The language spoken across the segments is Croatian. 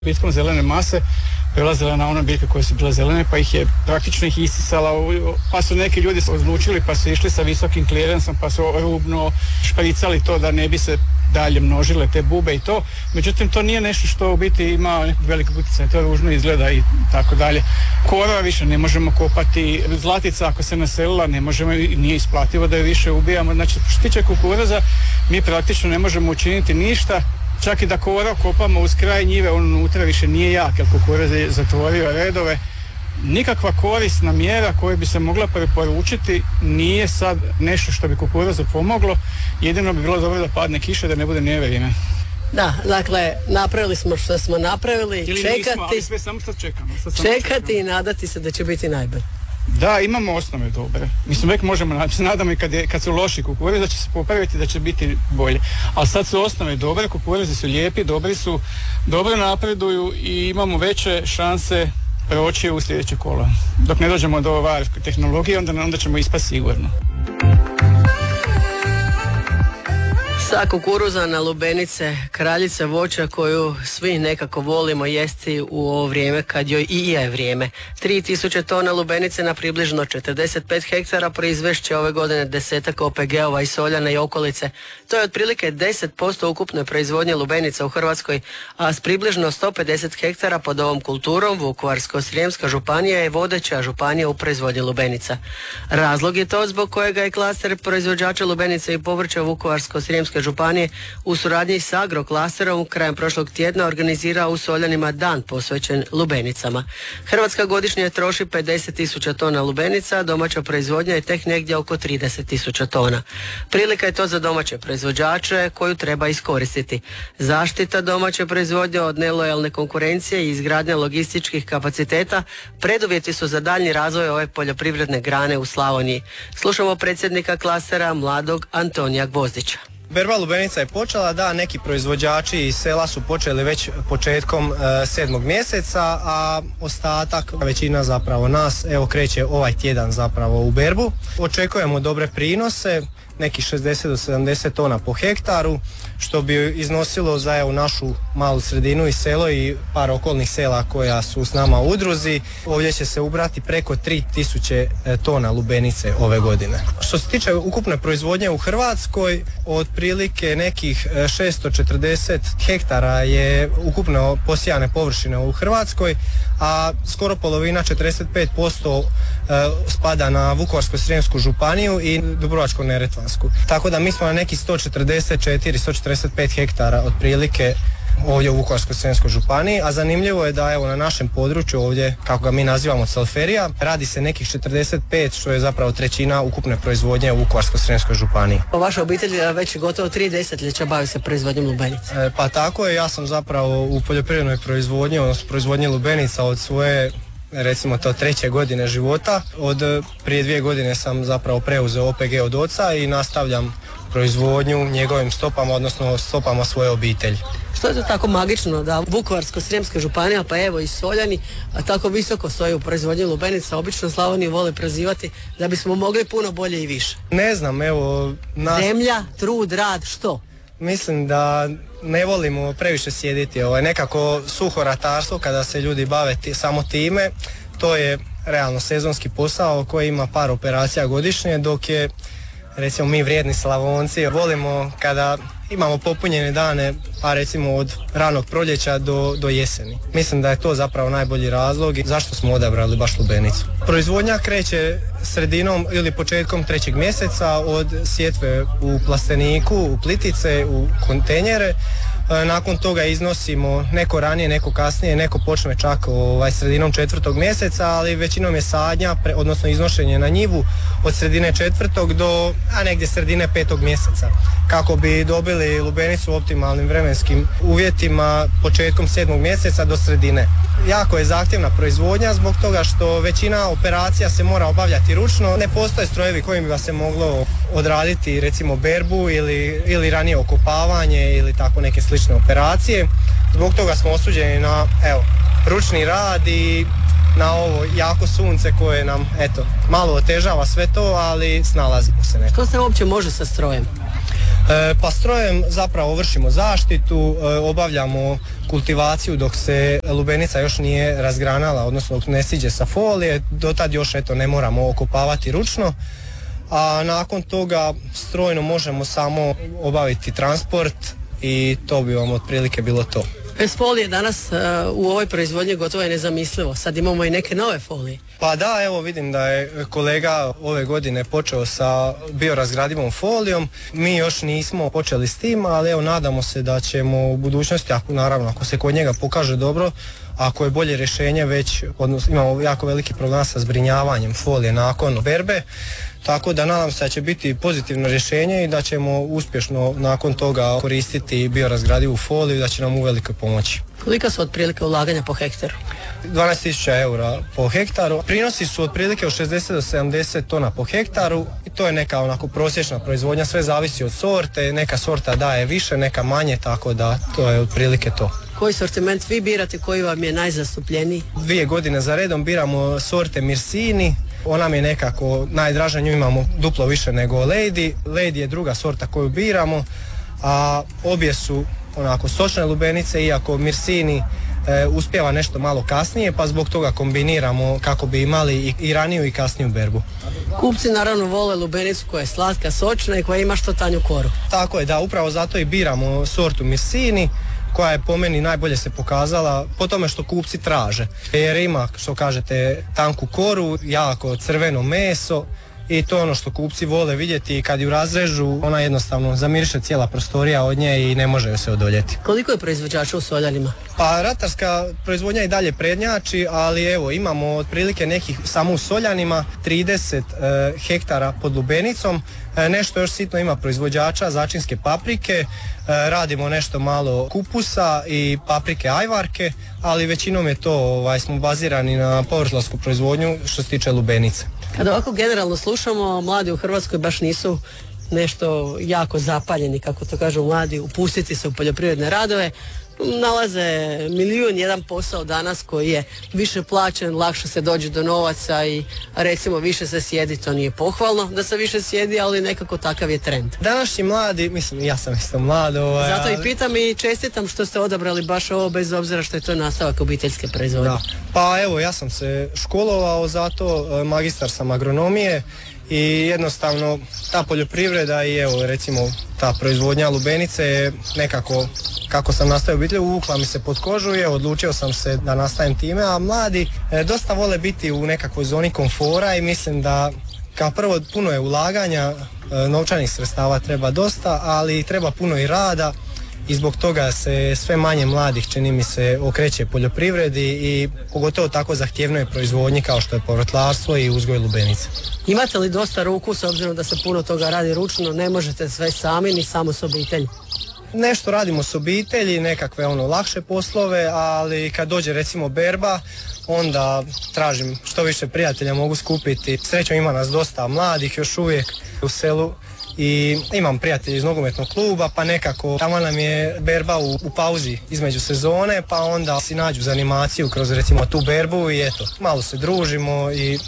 bitkom zelene mase prelazila na one biljke koje su bile zelene, pa praktično ih isisala, pa su neki ljudi odlučili pa su išli sa visokim klirensom, pa su rubno špricali to da ne bi se dalje množile te bube i to. Međutim, to nije nešto što u biti ima nekog velikog utjecaja, to ružno izgleda i tako dalje. Korova više ne možemo kopati, zlatica ako se naselila ne možemo, nije isplativo da je više ubijamo. Znači, što se tiče kukuruza, mi praktično ne možemo učiniti ništa. Čak i da korov kopamo uz kraj njive, on unutra više nije jak, jer kukuruz je zatvorio redove. Nikakva korisna mjera koja bi se mogla preporučiti nije sad nešto što bi kukuruzu pomoglo. Jedino bi bilo dobro da padne kiša, da ne bude nevrijeme. Da, dakle, napravili smo što smo napravili, ili čekati, nismo, ali sve samo sad čekamo. Čekati i nadati se da će biti najbolje. Da, imamo osnove dobre. Mislim, uvijek možemo, nadamo i kad su loši kukuruzi da će se popraviti, da će biti bolje. Ali sad su osnove dobre, kukuruzi su lijepi, dobri su, dobro napreduju i imamo veće šanse proći u sljedeće kola. Dok ne dođemo do VAR tehnologije, onda ćemo ispasti sigurno. Sa kukuruza na lubenice, kraljice voća koju svi nekako volimo jesti u ovo vrijeme kad joj i je vrijeme. 3000 tona lubenice na približno 45 hektara proizvešće ove godine 10 OPG-ova i Soljane i okolice. To je otprilike 10% ukupne proizvodnje lubenica u Hrvatskoj, a s približno 150 hektara pod ovom kulturom Vukovarsko-srijemska županija je vodeća županija u proizvodnji lubenica. Razlog je to zbog kojega je klaster proizvođača lubenice i povrća Vukovarsko-srijemske županije u suradnji s Agroklasterom krajem prošlog tjedna organizirao u Soljanima dan posvećen lubenicama. Hrvatska godišnje troši 50.000 tona lubenica, domaća proizvodnja je tek negdje oko 30.000 tona. Prilika je to za domaće proizvođače koju treba iskoristiti. Zaštita domaće proizvodnje od nelojalne konkurencije i izgradnja logističkih kapaciteta preduvjeti su za daljnji razvoj ove poljoprivredne grane u Slavoniji. Slušamo predsjednika klastera mladog Antonija Gvozdića. Berba lubenica je počela, da, neki proizvođači iz sela su počeli već početkom 7. mjeseca, a ostatak, većina zapravo nas, evo kreće ovaj tjedan zapravo u berbu. Očekujemo dobre prinose, neki 60 do 70 tona po hektaru, što bi iznosilo za evo našu malu sredinu i selo i par okolnih sela koja su s nama u udruzi. Ovdje će se ubrati preko 3000 tona lubenice ove godine. Što se tiče ukupne proizvodnje u Hrvatskoj, otprilike nekih 640 hektara je ukupno posijane površine u Hrvatskoj, a skoro polovina, 45%, spada na Vukovarsko-srijemsku županiju i Dubrovačko-neretvansku. Tako da mi smo na neki 144-145 hektara otprilike ovdje u Vukovarsko-srijemskoj županiji, a zanimljivo je da evo na našem području ovdje, kako ga mi nazivamo Celferija, radi se nekih 45, što je zapravo trećina ukupne proizvodnje u Vukovarsko-srijemskoj županiji. Vaša obitelj već gotovo 3 desetljeća bavi se proizvodnjom lubenica. Pa tako je, ja sam zapravo u poljoprivrednoj proizvodnji, odnosno proizvodnji lubenica od svoje, recimo to 3. godine života. Od prije 2 godine sam zapravo preuzeo OPG od oca i nastavljam proizvodnju njegovim stopama, odnosno stopama svoje obitelji. Što je to tako magično da Vukovarsko-srijemska županija, pa evo i Soljani, a tako visoko stoji u proizvodnji lubenica? Obično Slavoniju vole prozivati da bismo mogli puno bolje i više. Ne znam, evo... Zemlja, trud, rad, što? Mislim da ne volimo previše sjediti. Nekako suho ratarstvo kada se ljudi bave samo time, to je realno sezonski posao koji ima par operacija godišnje, dok je, recimo, mi vrijedni Slavonci volimo kada imamo popunjene dane, pa recimo od ranog proljeća do jeseni. Mislim da je to zapravo najbolji razlog zašto smo odabrali baš lubenicu. Proizvodnja kreće sredinom ili početkom 3. mjeseca od sjetve u plasteniku, u plitice, u kontejnere. Nakon toga iznosimo neko ranije, neko kasnije, neko počne čak sredinom 4. mjeseca, ali većinom je sadnja, odnosno iznošenje na njivu od sredine 4. do negdje sredine 5. mjeseca, kako bi dobili lubenicu u optimalnim vremenskim uvjetima početkom 7. mjeseca do sredine. Jako je zahtjevna proizvodnja zbog toga što većina operacija se mora obavljati ručno. Ne postoje strojevi kojim bi se moglo odraditi recimo berbu ili ranije okopavanje ili tako neke slične operacije. Zbog toga smo osuđeni na ručni rad i na ovo jako sunce koje nam malo otežava sve to, ali snalazimo se nekako. Što se uopće može sa strojem? Pa strojem zapravo vršimo zaštitu, obavljamo kultivaciju dok se lubenica još nije razgranala, odnosno dok ne siđe sa folije, do tad još ne moramo okopavati ručno, a nakon toga strojno možemo samo obaviti transport i to bi vam otprilike bilo to. Bez folije danas u ovoj proizvodnji gotovo je nezamislivo. Sad imamo i neke nove folije. Pa da, evo vidim da je kolega ove godine počeo sa biorazgradivom folijom. Mi još nismo počeli s tim, ali evo nadamo se da ćemo u budućnosti, ako se kod njega pokaže dobro, ako je bolje rješenje već, odnosno imamo jako veliki problem sa zbrinjavanjem folije nakon berbe, tako da nadam se da će biti pozitivno rješenje i da ćemo uspješno nakon toga koristiti biorazgradivu foliju i da će nam uvelike pomoći. Kolika su otprilike ulaganja po hektaru? 12.000 eura po hektaru. Prinosi su otprilike od 60 do 70 tona po hektaru i to je neka onako prosječna proizvodnja, sve zavisi od sorte, neka sorta daje više, neka manje, tako da to je otprilike to. Koji sortiment vi birate, koji vam je najzastupljeniji? 2 godine za redom biramo sorte Mirsini, ona mi je nekako najdraža, nju imamo duplo više nego Lady. Lady je druga sorta koju biramo, a obje su onako sočne lubenice, iako Mirsini uspijeva nešto malo kasnije, pa zbog toga kombiniramo kako bi imali i raniju i kasniju berbu. Kupci naravno vole lubenicu koja je slatka, sočna i koja ima što tanju koru. Tako je, da, upravo zato i biramo sortu Mirsini, koja je po meni najbolje se pokazala po tome što kupci traže. Jer ima, što kažete, tanku koru, jako crveno meso i to je ono što kupci vole vidjeti i kad ju razrežu, ona jednostavno zamiriše cijela prostorija od nje i ne može joj se odoljeti. Koliko je proizvođača u soljanima? Pa ratarska proizvodnja i dalje prednjači, ali evo imamo otprilike nekih samo u soljanima 30 hektara pod lubenicom. Nešto još sitno ima proizvođača začinske paprike, radimo nešto malo kupusa i paprike ajvarke, ali većinom je to, smo bazirani na povrtlarsku proizvodnju što se tiče lubenice. Kada ovako generalno slušamo, mladi u Hrvatskoj baš nisu nešto jako zapaljeni, kako to kažu mladi, upustiti se u poljoprivredne radove. Nalaze 1.000.001 posao danas koji je više plaćen, lakše se dođe do novaca i recimo više se sjedi, to nije pohvalno da se više sjedi, ali nekako takav je trend. Današnji mladi, mislim ja sam isto mlad. Zato i pitam i čestitam što ste odabrali baš ovo bez obzira što je to nastavak obiteljske proizvodnje. Da. Pa evo ja sam se školovao za to, magistar sam agronomije i jednostavno ta poljoprivreda i evo recimo ta proizvodnja lubenice je nekako, kako sam nastavio obitelj, uvukla mi se pod kožu i odlučio sam se da nastavim time, a mladi dosta vole biti u nekakvoj zoni komfora i mislim da kao prvo puno je ulaganja, novčanih sredstava treba dosta, ali treba puno i rada i zbog toga se sve manje mladih, čini mi se, okreće poljoprivredi i pogotovo tako zahtjevnoj proizvodnji kao što je povrtlarstvo i uzgoj lubenice. Imate li dosta ruku s obzirom da se puno toga radi ručno, ne možete sve sami ni samo s obitelji? Nešto radimo s obitelji, nekakve lakše poslove, ali kad dođe recimo berba, onda tražim što više prijatelja mogu skupiti. Srećom ima nas dosta mladih još uvijek u selu i imam prijatelja iz nogometnog kluba, pa nekako tamo nam je berba u pauzi između sezone, pa onda si nađu za animaciju kroz recimo tu berbu i eto, malo se družimo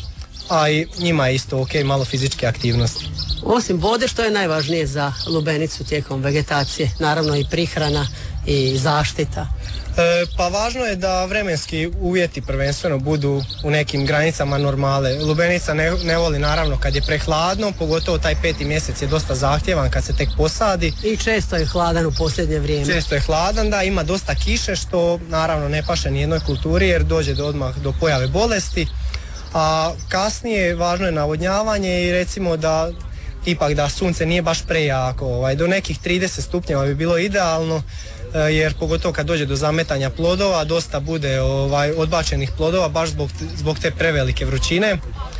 a i njima je isto ok, malo fizičke aktivnosti. Osim vode, što je najvažnije za lubenicu tijekom vegetacije? Naravno i prihrana i zaštita. Pa važno je da vremenski uvjeti prvenstveno budu u nekim granicama normale. Lubenica ne voli naravno kad je prehladno, pogotovo taj 5. mjesec je dosta zahtjevan kad se tek posadi. I često je hladan u posljednje vrijeme. Često je hladan, da, ima dosta kiše što naravno ne paše nijednoj kulturi jer dođe odmah do pojave bolesti. A kasnije važno je navodnjavanje i recimo da ipak da sunce nije baš prejako, do nekih 30 stupnjeva bi bilo idealno, jer pogotovo kad dođe do zametanja plodova dosta bude odbačenih plodova baš zbog te prevelike vrućine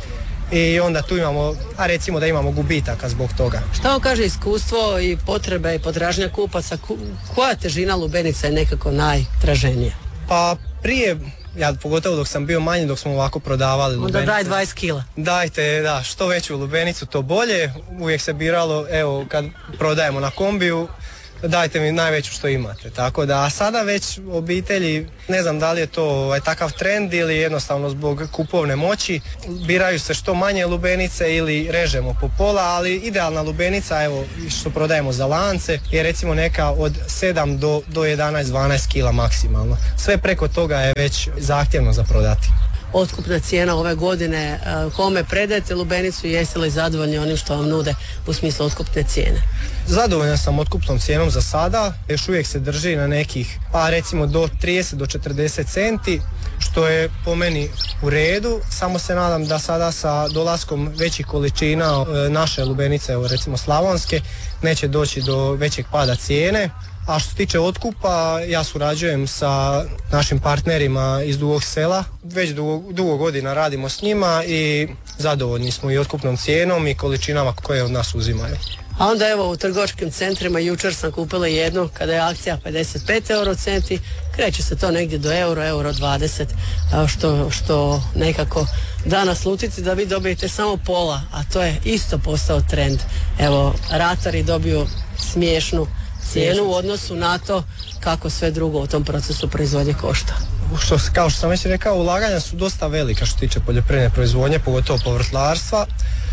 i onda tu imamo, a recimo da imamo gubitaka zbog toga. Šta vam kaže iskustvo i potrebe i potražnja kupaca, koja težina lubenica je nekako najtraženija? Pa prije, ja pogotovo dok sam bio manji, dok smo ovako prodavali lubenice. Onda daj 20 kila. Dajte, da, što veću lubenicu to bolje. Uvijek se biralo, evo kad prodajemo na kombiju, dajte mi najveću što imate. Tako da, a sada već obitelji, ne znam da li je to takav trend ili jednostavno zbog kupovne moći, biraju se što manje lubenice ili režemo po pola, ali idealna lubenica, evo što prodajemo za lance, je recimo neka od 7 do 11-12 kila maksimalno. Sve preko toga je već zahtjevno za prodati. Otkupna cijena ove godine, kome predajete lubenicu, jeste li zadovoljni onim što vam nude u smislu otkupne cijene? Zadovoljan sam otkupnom cijenom za sada, još uvijek se drži na nekih, pa recimo do 30 do 40 centi, što je po meni u redu, samo se nadam da sada sa dolaskom većih količina naše lubenice, recimo slavonske, neće doći do većeg pada cijene. A što se tiče otkupa, ja surađujem sa našim partnerima iz Dugog Sela, već dugo godina radimo s njima i zadovoljni smo i otkupnom cijenom i količinama koje od nas uzimaju. A onda evo u trgovačkim centrima jučer sam kupila jednu kada je akcija 55 eurocenti, kreće se to negdje do euro 20, što nekako da naslutiti da vi dobijete samo pola, a to je isto postao trend. Evo, ratari dobiju smiješnu cijenu u odnosu na to kako sve drugo u tom procesu proizvodnje košta. Kao što sam već rekao, ulaganja su dosta velika što se tiče poljoprivredne proizvodnje, pogotovo povrtlarstva,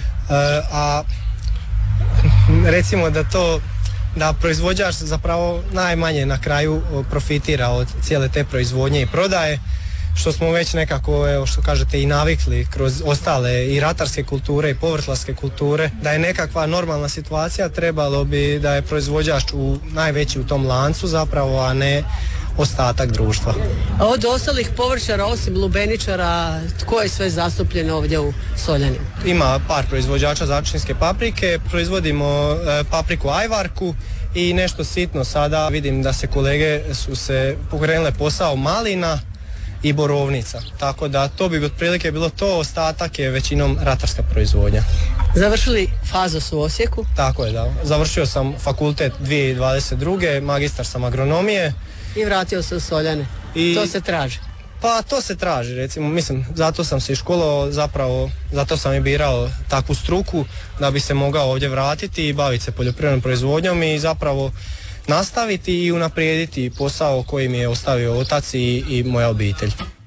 a recimo da proizvođač zapravo najmanje na kraju profitira od cijele te proizvodnje i prodaje, što smo već nekako, evo što kažete, i navikli kroz ostale i ratarske kulture i povrtlarske kulture, da je nekakva normalna situacija, trebalo bi da je proizvođač najveći u tom lancu zapravo, a ne ostatak društva. A od ostalih povrćara, osim lubeničara, tko je sve zastupljen ovdje u Soljanima? Ima par proizvođača začinske paprike, proizvodimo papriku ajvarku i nešto sitno sada vidim da se kolege su se pokrenule posao malina i borovnica, tako da to bi otprilike bilo to, ostatak je većinom ratarska proizvodnja. Završili FAZOS u Osijeku? Tako je, da. Završio sam fakultet 2022. Magistar sam agronomije. I vratio se u Soljane. To se traži? Pa to se traži, recimo, mislim, zato sam se i školovao, zapravo, zato sam i birao takvu struku da bi se mogao ovdje vratiti i baviti se poljoprivrednom proizvodnjom i zapravo nastaviti i unaprijediti posao koji mi je ostavio otac i moja obitelj.